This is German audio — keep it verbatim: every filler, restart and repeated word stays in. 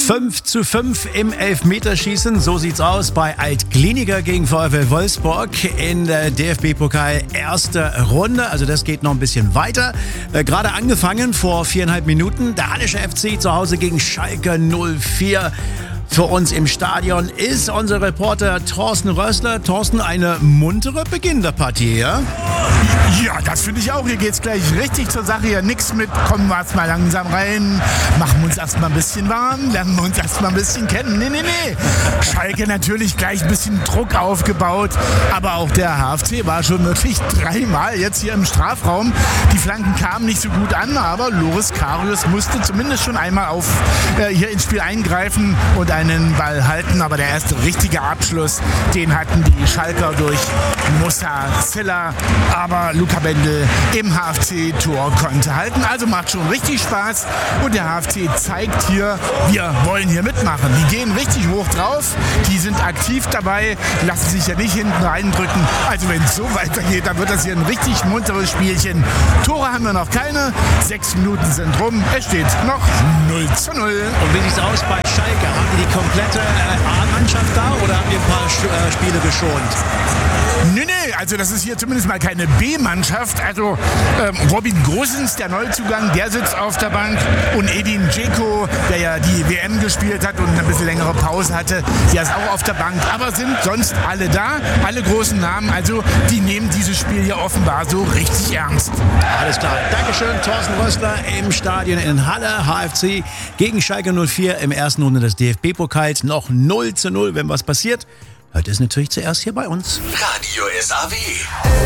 fünf zu fünf im Elfmeterschießen. So sieht's aus bei Altkliniker gegen VfL Wolfsburg in der D F B-Pokal erste Runde. Also das geht noch ein bisschen weiter. Äh, Gerade angefangen vor viereinhalb Minuten. Der Hallische F C zu Hause gegen Schalke null vier. Für uns im Stadion ist unser Reporter Thorsten Rössler. Thorsten, eine muntere Beginn der Partie, ja? Ja, das finde ich auch. Hier geht's gleich richtig zur Sache. Hier nix mit, kommen wir erst mal langsam rein, machen wir uns erst mal ein bisschen warm, lernen wir uns erst mal ein bisschen kennen. Nee, nee, nee. Schalke natürlich gleich ein bisschen Druck aufgebaut, aber auch der H F C war schon wirklich dreimal jetzt hier im Strafraum. Die Flanken kamen nicht so gut an, aber Loris Karius musste zumindest schon einmal auf, äh, hier ins Spiel eingreifen und einen Ball halten. Aber der erste richtige Abschluss, den hatten die Schalker durch Musa Ziller. Aber Luca Bendel im H F C-Tor konnte halten. Also macht schon richtig Spaß. Und der H F C zeigt hier, wir wollen hier mitmachen. Die gehen richtig hoch drauf. Die sind aktiv dabei, lassen sich ja nicht hinten reindrücken. Also wenn es so weitergeht, dann wird das hier ein richtig munteres Spielchen. Tore haben wir noch keine. Sechs Minuten sind rum. Es steht noch null zu null. Und wie sieht's aus bei Schalke? Haben die die komplette äh, A-Mannschaft da oder haben die ein paar äh, Spiele geschont? Nee, nee, also das ist hier zumindest mal keine B-Mannschaft. Also ähm, Robin Gosens, der Neuzugang, der sitzt auf der Bank. Und Edin Dzeko, der ja die W M gespielt hat und ein bisschen längere Pause hatte, der ist auch auf der Bank. Aber sind sonst alle da, alle großen Namen. Also die nehmen dieses Spiel hier offenbar so richtig ernst. Alles klar. Dankeschön, Thorsten Rössler im Stadion in Halle. H F C gegen Schalke null vier im ersten Runde des D F B-Pokals. Noch null zu null, wenn was passiert. Hört es natürlich zuerst hier bei uns. Radio S A W.